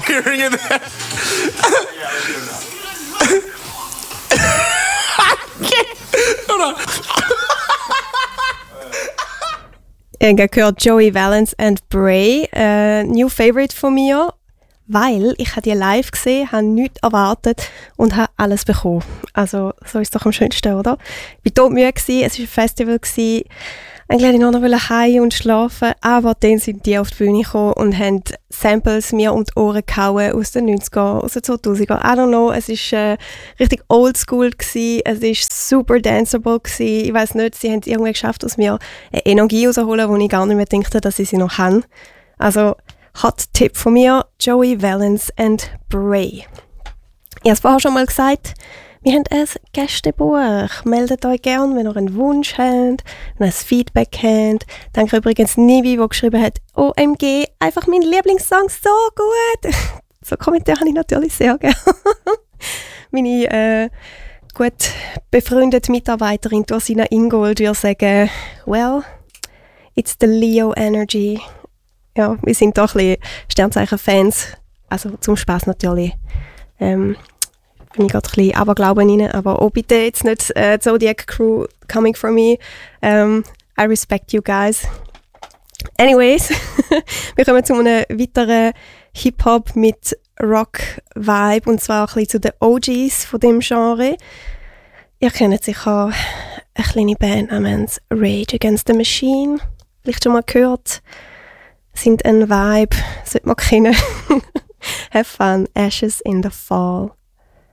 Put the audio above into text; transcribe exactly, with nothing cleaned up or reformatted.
hearing it. Ich habe gehört Joey Valence and Bray, äh, New Favorite von mir, weil ich habe die live gesehen, habe nichts erwartet und habe alles bekommen. Also so ist es doch am schönsten, oder? Ich war todmüde, es war ein Festival, eigentlich wollte ich noch nach Hause und schlafen, aber dann sind die auf die Bühne gekommen und haben Samples mir um die Ohren gehauen aus den neunziger, aus den zweitausender. I don't know, es war äh, richtig oldschool gewesen, es war super danceable gewesen. Ich weiss nicht, sie haben es irgendwie geschafft, aus mir eine Energie rauszuholen, die ich gar nicht mehr dachte, dass ich sie noch habe. Also, Hot-Tipp von mir, Joey Valence and Bray. Ich habe es vorher schon mal gesagt, wir haben ein Gästebuch. Meldet euch gerne, wenn ihr einen Wunsch habt, wenn ihr ein Feedback habt. Danke übrigens Nivi, die geschrieben hat, O M G, einfach mein Lieblingssong, so gut. So Kommentare habe ich natürlich sehr gerne. Meine äh, gut befreundete Mitarbeiterin Dorsina Ingold würde sagen, well, it's the Leo Energy. Ja, wir sind doch ein bisschen Sternzeichen-Fans. Also zum Spaß natürlich. Ähm, bin ich gerade ein bisschen Aberglauben rein, aber oh bitte jetzt nicht äh, Zodiac Crew coming from me. Um, I respect you guys. Anyways, wir kommen zu einem weiteren Hip-Hop mit Rock-Vibe und zwar ein bisschen zu den O Gs von dem Genre. Ihr kennt sicher eine kleine Band namens Rage Against the Machine. Vielleicht schon mal gehört. Sind ein Vibe, sollte man kennen. Have fun, Ashes in the Fall.